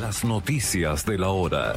Las noticias de la hora.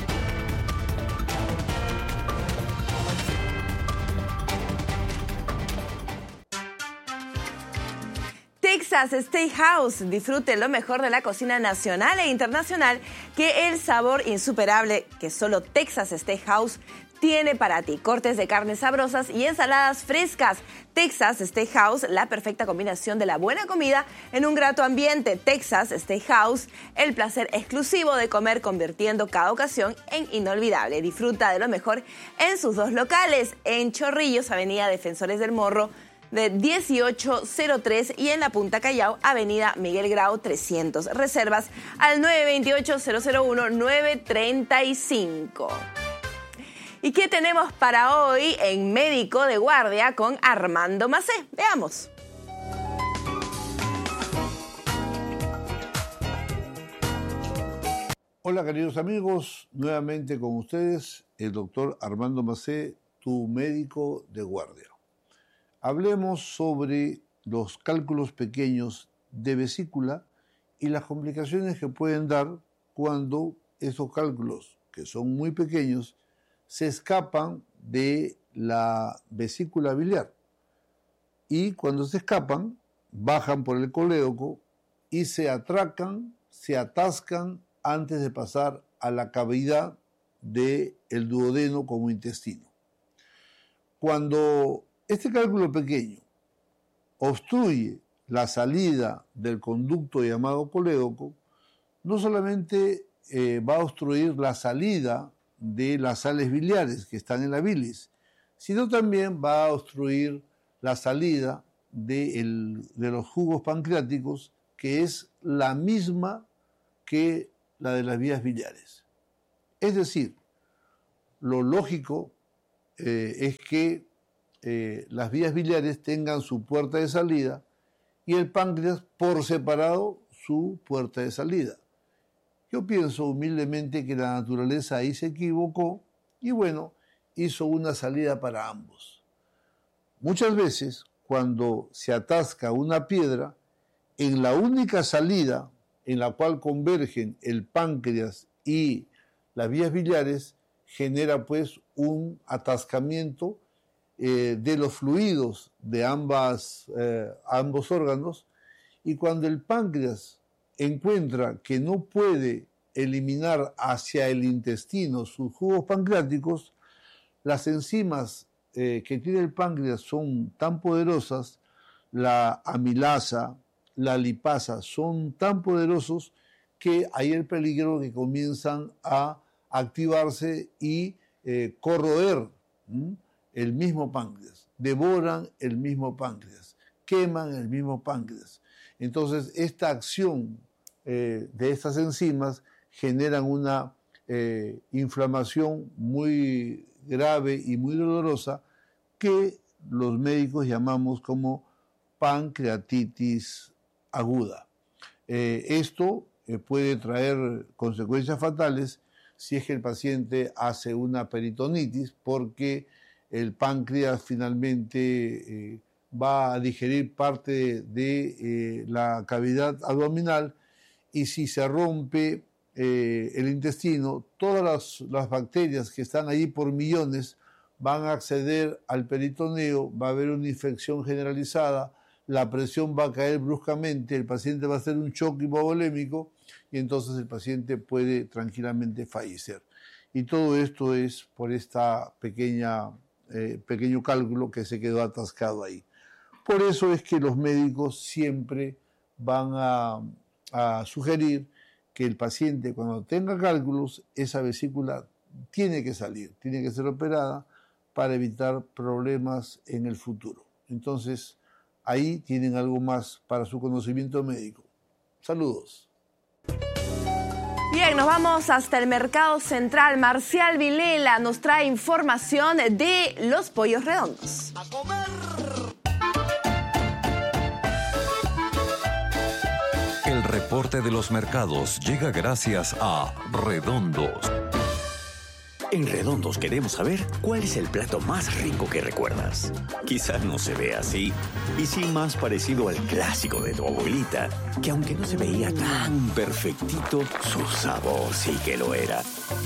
Texas Steakhouse. Disfrute lo mejor de la cocina nacional e internacional, que el sabor insuperable que solo Texas Steakhouse tiene para ti. Cortes de carnes sabrosas y ensaladas frescas. Texas Steakhouse, la perfecta combinación de la buena comida en un grato ambiente. Texas Steakhouse, el placer exclusivo de comer, convirtiendo cada ocasión en inolvidable. Disfruta de lo mejor en sus dos locales, en Chorrillos, Avenida Defensores del Morro, de 1803, y en la Punta Callao, Avenida Miguel Grau 300. Reservas al 928-001-935. ¿Y qué tenemos para hoy en Médico de Guardia con Armando Macé? Veamos. Hola queridos amigos, nuevamente con ustedes el doctor Armando Macé, tu médico de guardia. Hablemos sobre los cálculos pequeños de vesícula y las complicaciones que pueden dar cuando esos cálculos, que son muy pequeños, se escapan de la vesícula biliar. Y cuando se escapan, bajan por el colédoco y se atracan, se atascan antes de pasar a la cavidad del duodeno como intestino. Cuando este cálculo pequeño obstruye la salida del conducto llamado colédoco, no solamente va a obstruir la salida de las sales biliares que están en la bilis, sino también va a obstruir la salida de los jugos pancreáticos, que es la misma que la de las vías biliares. Es decir, lo lógico es que las vías biliares tengan su puerta de salida y el páncreas por separado su puerta de salida. Yo pienso humildemente que la naturaleza ahí se equivocó y bueno, hizo una salida para ambos. Muchas veces, cuando se atasca una piedra, en la única salida en la cual convergen el páncreas y las vías biliares, genera pues un atascamiento de los fluidos de ambos órganos, y cuando el páncreas encuentra que no puede eliminar hacia el intestino sus jugos pancreáticos, las enzimas que tiene el páncreas son tan poderosas, la amilasa, la lipasa, son tan poderosos que hay el peligro que comienzan a activarse y corroer el mismo páncreas, devoran el mismo páncreas, queman el mismo páncreas. Entonces, esta acción de estas enzimas generan una inflamación muy grave y muy dolorosa que los médicos llamamos como pancreatitis aguda. Esto puede traer consecuencias fatales si es que el paciente hace una peritonitis, porque el páncreas finalmente va a digerir parte de la cavidad abdominal, y si se rompe el intestino, todas las bacterias que están allí por millones van a acceder al peritoneo, va a haber una infección generalizada, la presión va a caer bruscamente, el paciente va a hacer un shock hipovolémico y entonces el paciente puede tranquilamente fallecer. Y todo esto es por esta pequeño cálculo que se quedó atascado ahí. Por eso es que los médicos siempre van a sugerir que el paciente, cuando tenga cálculos, esa vesícula tiene que salir, tiene que ser operada para evitar problemas en el futuro. Entonces, ahí tienen algo más para su conocimiento médico. Saludos. Bien, nos vamos hasta el Mercado Central. Marcial Vilela nos trae información de los pollos redondos. ¡A comer! El reporte de los mercados llega gracias a Redondos. En Redondos queremos saber cuál es el plato más rico que recuerdas. Quizás no se vea así, y sí más parecido al clásico de tu abuelita, que aunque no se veía tan perfectito, su sabor sí que lo era.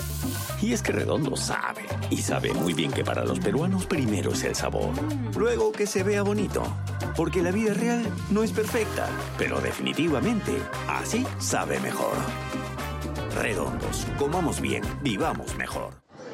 Y es que Redondo sabe, y sabe muy bien que para los peruanos primero es el sabor, luego que se vea bonito, porque la vida real no es perfecta, pero definitivamente así sabe mejor. Redondos, comamos bien, vivamos mejor.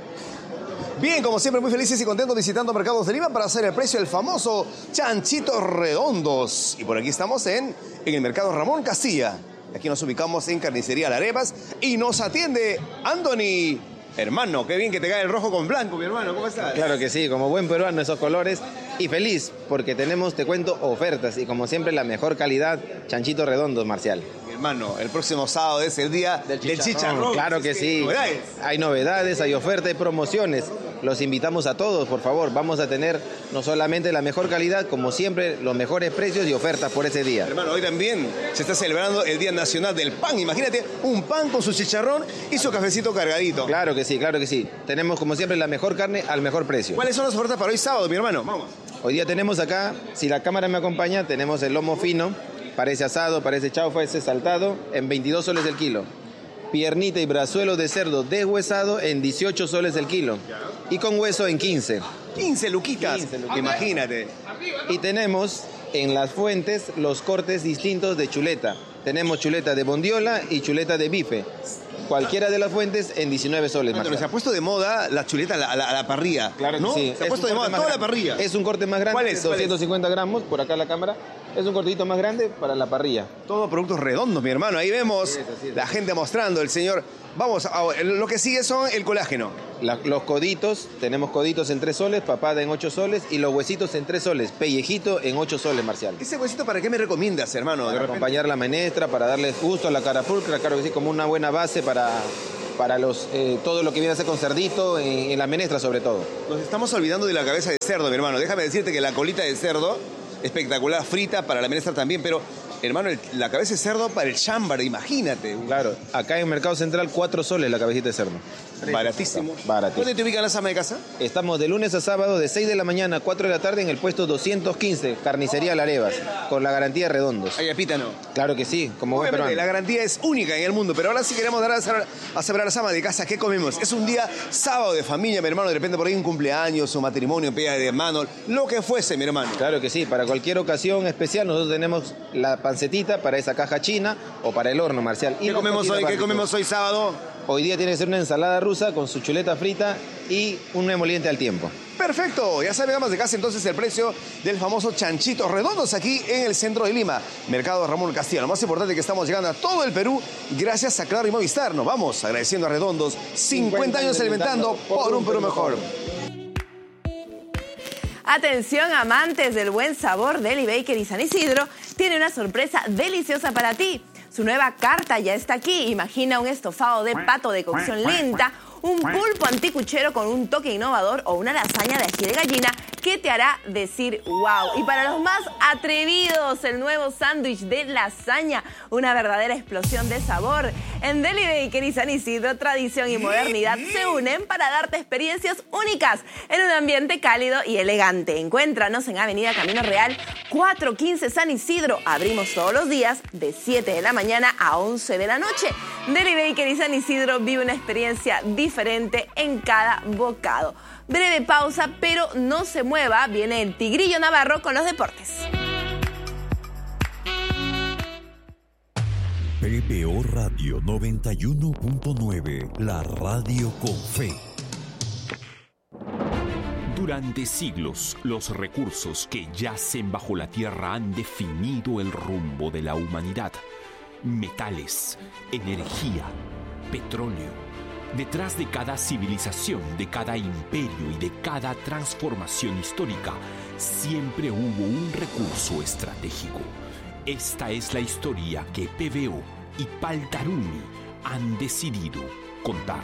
Bien, como siempre, muy felices y contentos visitando Mercados de Lima para hacer el precio del famoso chanchitos redondos. Y por aquí estamos en el Mercado Ramón Castilla. Aquí nos ubicamos en Carnicería Las Arepas y nos atiende Anthony. Hermano, qué bien que te cae el rojo con blanco, mi hermano. ¿Cómo estás? Claro que sí, como buen peruano, esos colores. Y feliz, porque tenemos, te cuento, ofertas. Y como siempre, la mejor calidad, chanchitos redondos, Marcial. Mi hermano, el próximo sábado es el día del chicharrón. Claro que sí. ¿Novedades? Hay novedades, hay ofertas, hay promociones. Los invitamos a todos, por favor. Vamos a tener no solamente la mejor calidad, como siempre, los mejores precios y ofertas por ese día. Hermano, hoy también se está celebrando el Día Nacional del Pan. Imagínate, un pan con su chicharrón y su cafecito cargadito. Claro que sí, claro que sí. Tenemos, como siempre, la mejor carne al mejor precio. ¿Cuáles son las ofertas para hoy sábado, mi hermano? Vamos. Hoy día tenemos acá, si la cámara me acompaña, tenemos el lomo fino. Parece asado, parece chaufa, ese saltado, en 22 soles el kilo. Piernita y brazuelo de cerdo deshuesado en 18 soles el kilo. Y con hueso en 15. 15 luquitas. 15 luquitas. Imagínate. Y tenemos en las fuentes los cortes distintos de chuleta. Tenemos chuleta de bondiola y chuleta de bife. Cualquiera de las fuentes en 19 soles. Antonio, se ha puesto de moda la chuleta a la parrilla. Claro que ¿no? sí. Se ha puesto de moda toda la parrilla. Es un corte más grande, ¿Cuál es? 250 gramos, por acá la cámara. Es un cortito más grande para la parrilla. Todos productos redondos, mi hermano. Ahí vemos Sí, la gente mostrando, el señor. Vamos, lo que sigue son el colágeno. Los coditos, tenemos coditos en 3 soles, papada en 8 soles y los huesitos en 3 soles, pellejito en 8 soles, Marcial. ¿Ese huesito para qué me recomiendas, hermano? Para acompañar la menestra, para darle gusto a la carapulcra, claro que sí, como una buena base para todo lo que viene a ser con cerdito, en la menestra sobre todo. Nos estamos olvidando de la cabeza de cerdo, mi hermano. Déjame decirte que la colita de cerdo, espectacular, frita para la menestra también, pero, hermano, la cabeza de cerdo para el chámbar, imagínate. Claro, acá en Mercado Central 4 soles la cabecita de cerdo. Baratísimo. Baratísimo. ¿Dónde te ubican las amas de casa? Estamos de lunes a sábado de 6 de la mañana a 4 de la tarde en el puesto 215, Carnicería Las Arepas, con la garantía de redondos. Ay, apítano. Claro que sí, como buen Obviamente, peruano. la garantía es única en el mundo, pero ahora sí queremos dar a saber a las amas de casa qué comemos. Es un día sábado de familia, mi hermano, de repente por ahí un cumpleaños, un matrimonio, pega de mano, lo que fuese, mi hermano. Claro que sí, para cualquier ocasión especial nosotros tenemos la pancetita para esa caja china o para el horno, Marcial. ¿Qué comemos hoy? ¿Qué comemos hoy sábado? Hoy día tiene que ser una ensalada rusa con su chuleta frita y un emoliente al tiempo. Perfecto, ya saben, amas de casa, entonces el precio del famoso chanchitos redondos aquí en el centro de Lima, Mercado Ramón Castilla. Lo más importante es que estamos llegando a todo el Perú gracias a Claro y Movistar. Nos vamos agradeciendo a Redondos 50 años alimentando por un Perú mejor. Atención, amantes del buen sabor, Deli Baker y San Isidro tiene una sorpresa deliciosa para ti. Su nueva carta ya está aquí. Imagina un estofado de pato de cocción lenta, un pulpo anticuchero con un toque innovador o una lasaña de ají de gallina que te hará decir wow. Y para los más atrevidos, el nuevo sándwich de lasaña, una verdadera explosión de sabor. En Deli Baker y San Isidro, tradición y modernidad se unen para darte experiencias únicas en un ambiente cálido y elegante. Encuéntranos en Avenida Camino Real 415 San Isidro. Abrimos todos los días de 7 de la mañana a 11 de la noche. Deli Baker y San Isidro vive una experiencia diferente en cada bocado. Breve pausa, pero no se mueva. Viene el Tigrillo Navarro con los deportes. PBO Radio 91.9, la radio con fe. Durante siglos, los recursos que yacen bajo la tierra han definido el rumbo de la humanidad. Metales, energía, petróleo. Detrás de cada civilización, de cada imperio y de cada transformación histórica, siempre hubo un recurso estratégico. Esta es la historia que PBO y Paltaruni han decidido contar.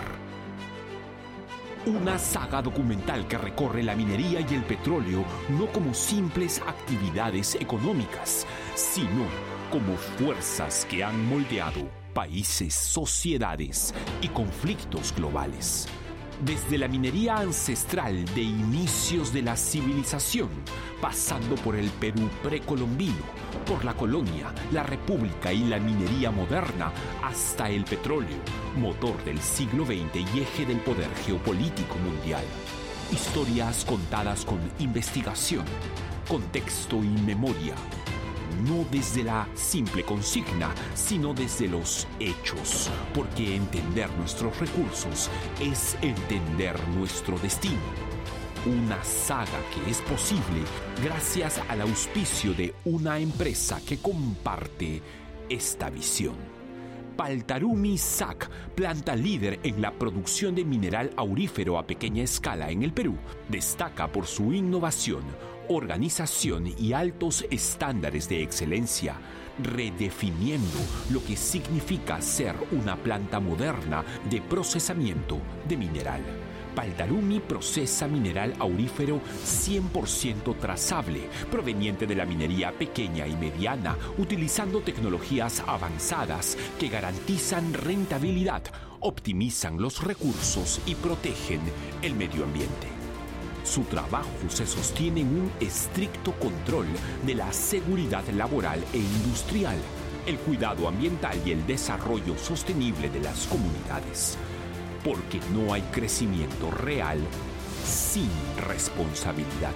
Una saga documental que recorre la minería y el petróleo no como simples actividades económicas, sino como fuerzas que han moldeado países, sociedades y conflictos globales. Desde la minería ancestral de inicios de la civilización, pasando por el Perú precolombino, por la colonia, la república y la minería moderna, hasta el petróleo, motor del siglo XX y eje del poder geopolítico mundial. Historias contadas con investigación, contexto y memoria. No desde la simple consigna, sino desde los hechos, porque entender nuestros recursos es entender nuestro destino. Una saga que es posible gracias al auspicio de una empresa que comparte esta visión. Paltarumi SAC, planta líder en la producción de mineral aurífero a pequeña escala en el Perú, destaca por su innovación, organización y altos estándares de excelencia, redefiniendo lo que significa ser una planta moderna de procesamiento de mineral. Paltarumi procesa mineral aurífero 100% trazable, proveniente de la minería pequeña y mediana, utilizando tecnologías avanzadas que garantizan rentabilidad, optimizan los recursos y protegen el medio ambiente. Su trabajo se sostiene en un estricto control de la seguridad laboral e industrial, el cuidado ambiental y el desarrollo sostenible de las comunidades. Porque no hay crecimiento real sin responsabilidad.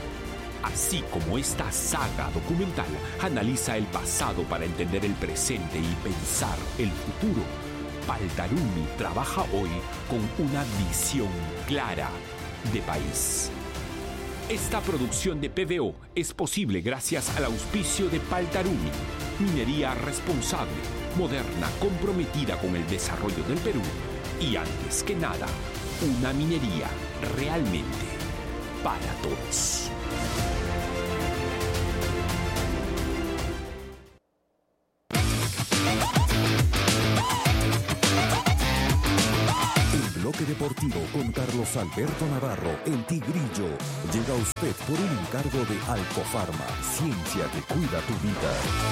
Así como esta saga documental analiza el pasado para entender el presente y pensar el futuro, Paltarumi trabaja hoy con una visión clara de país. Esta producción de PVO es posible gracias al auspicio de Paltarumi, minería responsable, moderna, comprometida con el desarrollo del Perú y, antes que nada, una minería realmente para todos. Bloque Deportivo con Carlos Alberto Navarro, el Tigrillo, llega a usted por un encargo de Alcofarma, ciencia que cuida tu vida.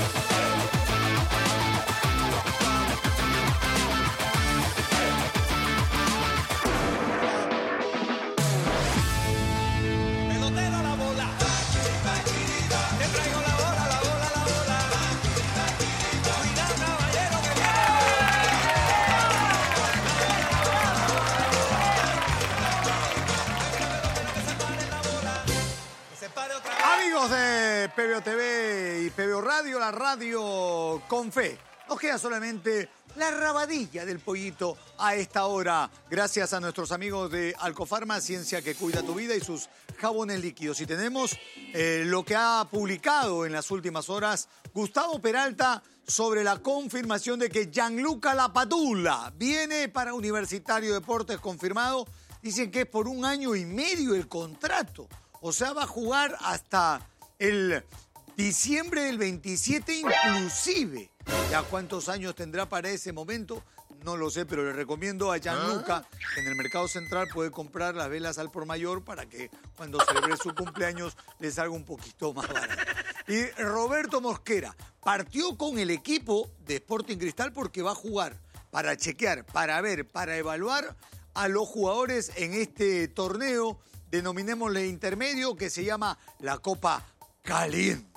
De PVO TV y PVO Radio, la radio con fe. Nos queda solamente la rabadilla del pollito a esta hora, gracias a nuestros amigos de Alcofarma, ciencia que cuida tu vida, y sus jabones líquidos. Y tenemos lo que ha publicado en las últimas horas Gustavo Peralta sobre la confirmación de que Gianluca Lapadula viene para Universitario de Deportes, confirmado. Dicen que es por 1 año y medio el contrato. O sea, va a jugar hasta el diciembre del 27 inclusive. ¿Ya cuántos años tendrá para ese momento? No lo sé, pero le recomiendo a Gianluca, que en el Mercado Central puede comprar las velas al por mayor para que cuando celebre su cumpleaños le salga un poquito más barato. Y Roberto Mosquera partió con el equipo de Sporting Cristal porque va a jugar para chequear, para ver, para evaluar a los jugadores en este torneo, denominémosle intermedio, que se llama la Copa Caliente.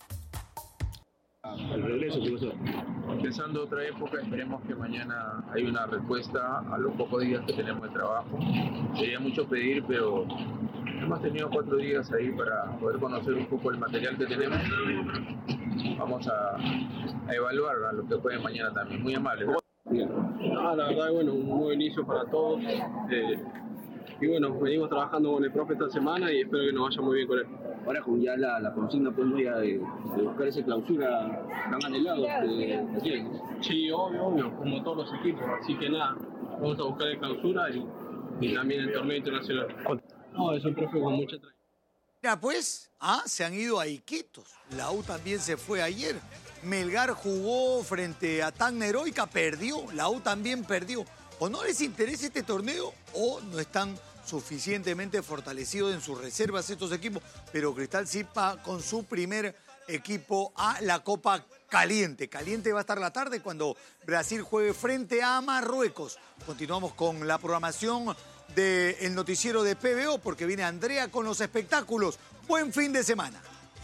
El regreso, profesor. Empezando otra época, esperemos que mañana haya una respuesta a los pocos días que tenemos de trabajo. Sería mucho pedir, pero hemos tenido 4 días ahí para poder conocer un poco el material que tenemos. Vamos a evaluar a lo que juegue mañana también. Muy amable, ¿no? La verdad, bueno, un nuevo inicio para todos. Y bueno, venimos trabajando con el profe esta semana y espero que nos vaya muy bien con él. Ahora con ya la consigna pues ya de buscar esa clausura tan anhelado ayer, ¿no? Sí, obvio, como todos los equipos. Así que nada, vamos a buscar la clausura y también el torneo internacional. No, es un profe con mucha trayectoria. Mira, pues, se han ido a Iquitos. La U también se fue ayer. Melgar jugó frente a Tacna Heroica, perdió. La U también perdió. O no les interesa este torneo o no están suficientemente fortalecidos en sus reservas estos equipos. Pero Cristal sí va con su primer equipo a la Copa Caliente. Caliente va a estar la tarde cuando Brasil juegue frente a Marruecos. Continuamos con la programación del noticiero de PBO, porque viene Andrea con los espectáculos. Buen fin de semana.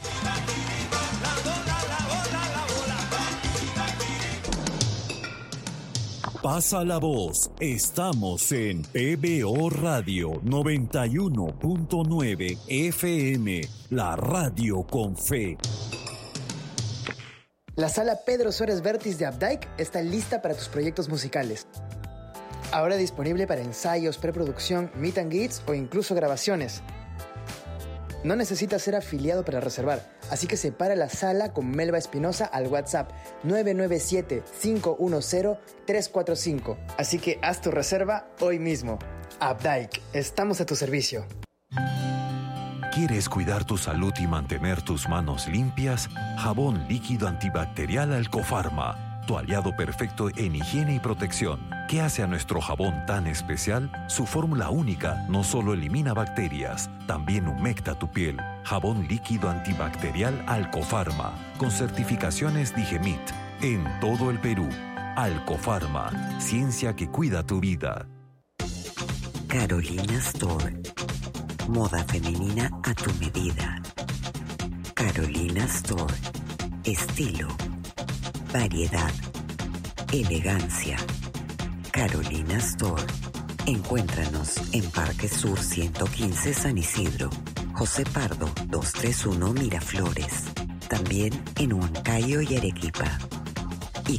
Pasa la voz. Estamos en PBO Radio 91.9 FM, la radio con fe. La sala Pedro Suárez Vértiz de Updike está lista para tus proyectos musicales. Ahora disponible para ensayos, preproducción, meet and greets o incluso grabaciones. No necesitas ser afiliado para reservar, así que separa la sala con Melba Espinosa al WhatsApp 997-510-345. Así que haz tu reserva hoy mismo. Updike, estamos a tu servicio. ¿Quieres cuidar tu salud y mantener tus manos limpias? Jabón líquido antibacterial Alcofarma, tu aliado perfecto en higiene y protección. ¿Qué hace a nuestro jabón tan especial? Su fórmula única no solo elimina bacterias, también humecta tu piel. Jabón líquido antibacterial Alcofarma, con certificaciones Digemit, en todo el Perú. Alcofarma, ciencia que cuida tu vida. Carolina Store. Moda femenina a tu medida. Carolina Store. Estilo, variedad, elegancia. Carolina Store. Encuéntranos en Parque Sur 115 San Isidro, José Pardo 231 Miraflores. También en Huancayo y Arequipa. Y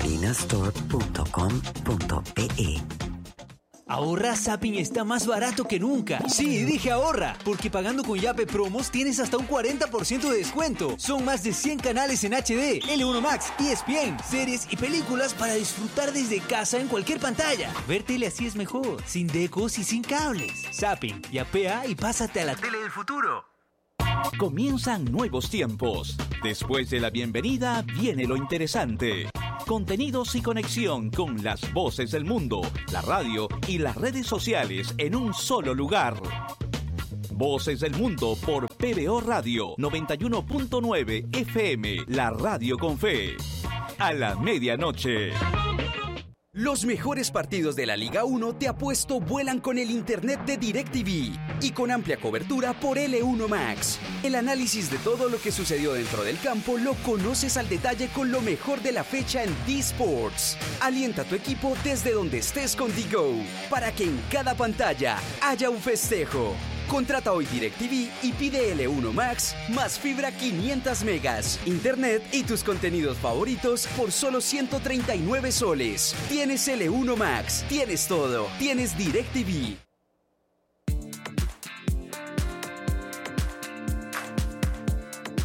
carolinastore.com.pe. Ahorra Zapping está más barato que nunca. Sí, dije ahorra, porque pagando con Yape Promos tienes hasta un 40% de descuento. Son más de 100 canales en HD, L1 Max, ESPN, series y películas para disfrutar desde casa en cualquier pantalla. Ver tele así es mejor, sin decos y sin cables. Zapping, yapea y pásate a la tele del futuro. Comienzan nuevos tiempos. Después de la bienvenida viene lo interesante. Contenidos y conexión con las voces del mundo, la radio y las redes sociales en un solo lugar. Voces del Mundo por PBO Radio 91.9 FM, la radio con fe. A la medianoche. Los mejores partidos de la Liga 1 te apuesto vuelan con el internet de DirecTV y con amplia cobertura por L1 Max. El análisis de todo lo que sucedió dentro del campo lo conoces al detalle con lo mejor de la fecha en D-Sports. Alienta a tu equipo desde donde estés con DiGo para que en cada pantalla haya un festejo. Contrata hoy DirecTV y pide L1 Max más fibra 500 megas, internet y tus contenidos favoritos por solo 139 soles. Tienes L1 Max, tienes todo, tienes DirecTV.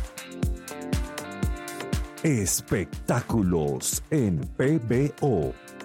Espectáculos en PBO.